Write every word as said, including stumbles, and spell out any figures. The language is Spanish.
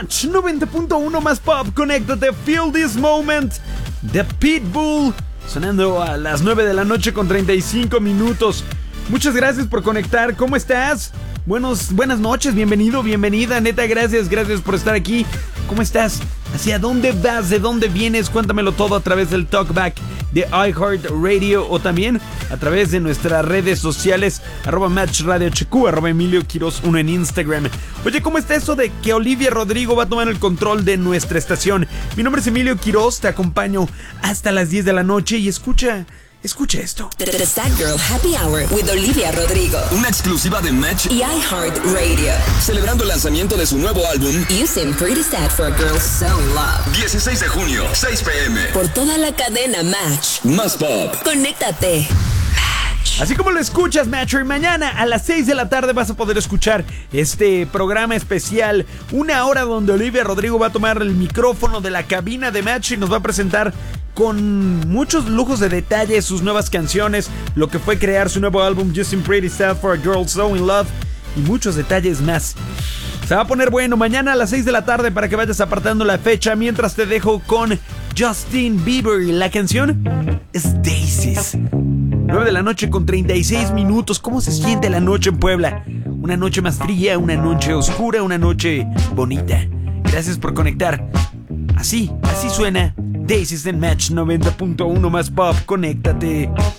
Match noventa punto uno más pop, conéctate, feel this moment. The Pitbull, sonando a las nueve de la noche con treinta y cinco minutos. Muchas gracias por conectar, ¿cómo estás? Buenos, buenas noches, bienvenido, bienvenida, neta, gracias, gracias por estar aquí. ¿Cómo estás? ¿Hacia dónde vas? ¿De dónde vienes? Cuéntamelo todo a través del Talkback de iHeartRadio o también a través de nuestras redes sociales, arroba Match Radio H Q, arroba Emilio Quiroz uno en Instagram. Oye, ¿cómo está eso de que Olivia Rodrigo va a tomar el control de nuestra estación? Mi nombre es Emilio Quiroz, te acompaño hasta las diez de la noche y escucha... Escucha esto. The Sad Girl Happy Hour with Olivia Rodrigo. Una exclusiva de Match y iHeartRadio. Celebrando el lanzamiento de su nuevo álbum You Seem Pretty Sad for a Girl So in Love. dieciséis de junio, seis p m Por toda la cadena Match. Más pop. Conéctate. Así como lo escuchas, Matcher, mañana a las seis de la tarde vas a poder escuchar este programa especial. Una hora donde Olivia Rodrigo va a tomar el micrófono de la cabina de Match y nos va a presentar con muchos lujos de detalles sus nuevas canciones, lo que fue crear su nuevo álbum You Seem Pretty Sad for a Girl So in Love y muchos detalles más. Se va a poner bueno mañana a las seis de la tarde para que vayas apartando la fecha, mientras te dejo con Justin Bieber. La canción es Daisies. nueve de la noche con treinta y seis minutos. ¿Cómo se siente la noche en Puebla? Una noche más fría, una noche oscura, una noche bonita. Gracias por conectar. Así, así suena Daisies en Match noventa punto uno más pop. Conéctate.